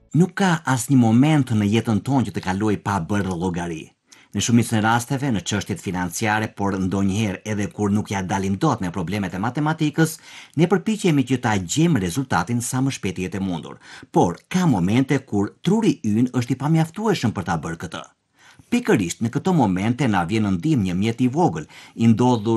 Nuk ka asnjë moment në jetën tonë që të kaloj pa bërë llogari. Në shumicën e rasteve në çështjet financiare, por ndonjëherë edhe kur nuk ja dalim dot me problemet e matematikës, ne përpiqemi që ta gjejmë rezultatin sa më shpejt jetë e mundur. Por ka momente kur truri ynë është i pamjaftueshëm për ta bërë këtë. Pikërisht në këto momente na vjen në ndihmë një mjet i vogël, i ndodhur